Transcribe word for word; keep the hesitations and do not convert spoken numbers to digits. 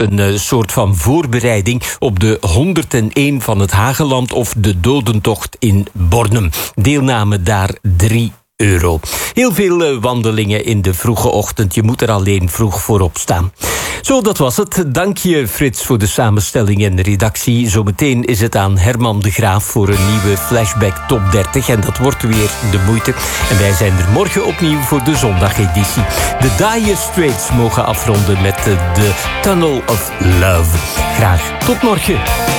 Een uh, soort van voorbereiding op de honderdéén van het Hageland of de Dodentocht in Bornem. Deelname daar drie euro. Heel veel uh, wandelingen in de vroege ochtend. Je moet er alleen vroeg voor opstaan. Zo, dat was het. Dank je, Frits, voor de samenstelling en de redactie. Zometeen is het aan Herman de Graaf voor een nieuwe Flashback Top dertig. En dat wordt weer de moeite. En wij zijn er morgen opnieuw voor de zondageditie. De Dire Straits mogen afronden met de, de Tunnel of Love. Graag tot morgen.